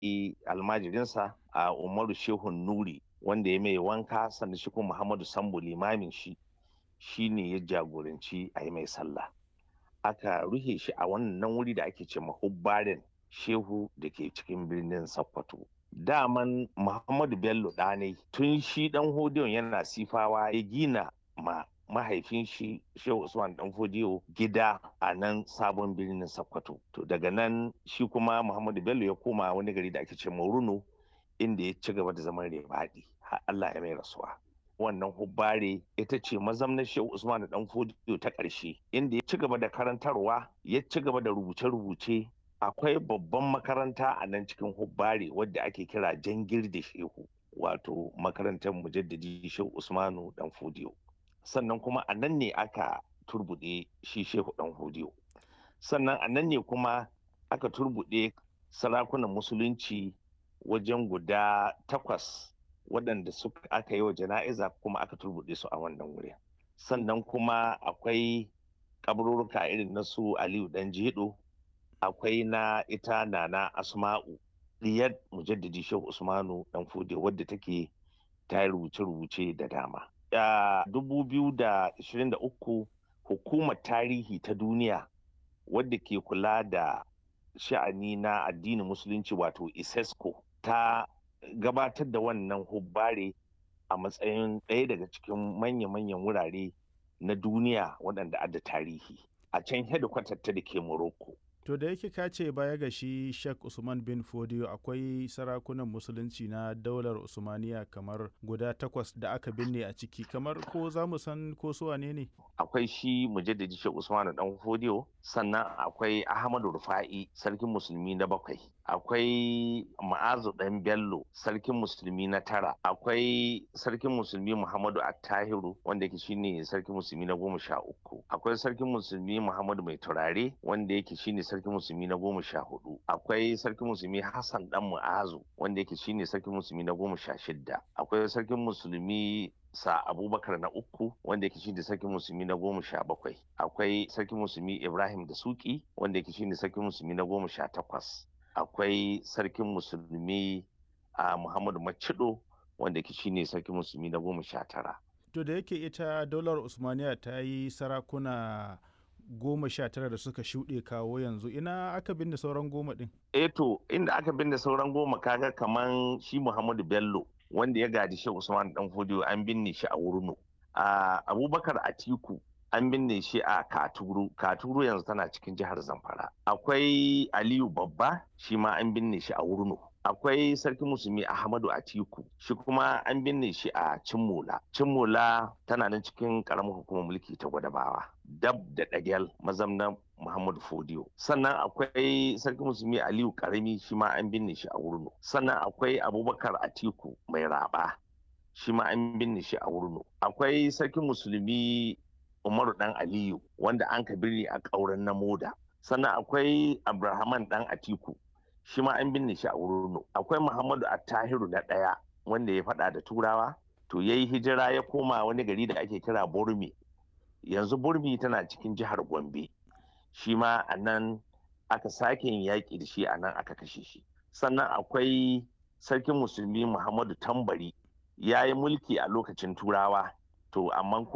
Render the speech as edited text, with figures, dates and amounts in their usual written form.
almajirinsa a Umaru Shehun Nuri wanda ya mai wanka, sannan shi kuma Muhammadu Sambo limamin shi ne ya jagoranci a yi mai sallah. Aka ruhe shi a wannan wuri da ake ce mahubbarin Shehu da ke cikin birnin Sokoto. Daman Muhammadu Bello ɗanai tun shi ɗan Hodiyon yana Sifawa ya gina mahaifin shi Shehu Usman Dan Fodiyo gida a nan sabon birnin Sokoto. To daga nan shi kuma Muhammadu Bello ya koma wani gari da ake ce Runo, inda ya ci gaba da zaman rebaɗi har Allah ya mai rasuwa. Wannan hubbare ita ce mazamnar Shehu Usman Dan Fodiyo ta ƙarshe, inda ya ci gaba da karantarwa, ya ci gaba da rubuce-rubuce. Akwai babban makaranta a nan cikin hubbare wadda ake kira Jangir da Shehu, wato makarantar mujaddidi Shehu Usmanu Dan Fodiyo. Sannan kuma a nan ne aka turbuɗe shi Shehu Dan Fodiyo. Sannan a nan ne kuma aka turbuɗe sarakunan musulunci wajen guda 8 waɗanda aka yi wa jana'iza, kuma aka turbuɗe su a wannan wuri. Sannan kuma akwai kaburruka irin na su Aliyu Dan Jedo, akwai na ita Nana Asma'u diyar mujaddidi Shehu Usmanu Dan Fodiyo wadda take ta rubuce-rubuce da dama. 2023 hukumar tarihi ta duniya wadda ke kula da sha'ani na addinin musulunci wato ISESCO ta gabatar da wannan hubbare a matsayin ɗaya daga cikin manya-manyan wurare na duniya waɗanda adda tarihi a can hedikwatar ta da ke Morocco. To da yake ka ce baya ga shi Sheikh Usman bin Fodiyo akwai sarakunan musulunci na daular Usmaniya kamar guda 8 da aka binne a ciki, kamar ko za mu san ko su wane ne? Akwai shi mujaddidi Sheikh Usman Dan Fodiyo, sannan akwai Ahmadu Rufa'i sarkin musulmi na 7, akwai Ma'azu Dan Bello sarkin musulmi na 9, akwai sarkin musulmi Muhammadu Attahiru wanda yake shine sarkin musulmi na 13, akwai sarkin musulmi Muhammadu Mai Turare wanda yake shine sarkin musulmi na 14, akwai sarkin musulmi Hassan Dan Mu'azu wanda yake shine sarkin musulmi na 16, akwai sarkin musulmi Sa Abubakar na 3 wanda yake shine sarkin musulmi na 17, akwai sarkin musulmi Ibrahim da Suki wanda yake shine sarkin musulmi na 18, akwai sarkin musulmi Muhammadu Macido wanda yake shine sarkin musulmi na 19. To da yake ita daular Usmaniya ta yi sarakuna 19 da suka shuɗe kawo yanzu, ina aka binne sauran 10 ɗin? To inda aka binne sauran 10 kaga kaman shi Muhammadu Bello wanda ya gaji Shehu Usman Dan Fodiyo an binne shi a Wurno. Abubakar Atiku an binne shi a Katuru yanzu tana cikin jihar Zamfara. Akwai Aliyu Babba shi ma an binne shi a Wurno. Akwai sarkin musulmi Ahmadu Atiku shi kuma an binne shi a Cimmola tana nan cikin karamar hukumar mulki ta Gwadabawa, dab da Dagel mazamnan Muhammadu Fodiyo. Sannan akwai sarkin musulmi Aliyu Karami shi ma an binne shi a Wurno. Sannan akwai Abubakar Atiku Mai Raba shi ma an binne shi a Wurno. Akwai sarkin musulmi Umaru Dan Aliyu wanda an ka binne a Ƙauren na Moda. Sannan akwai Abrahaman Dan Atiku shi ma an binne shi a Wurno. Akwai Muhammadu Attahiru na 1 wanda ya faɗa da Turawa, to yayi hijira ya koma wani gari da ake kira Burmi. Yanzu Burmi tana cikin jihar Gombe. Shi ma a nan aka sake yin yaƙi da shi, a nan aka kashe shi. Sannan akwai sarkin musulmi Muhammadu Tambari, ya yi mulki a lokacin Turawa, to amma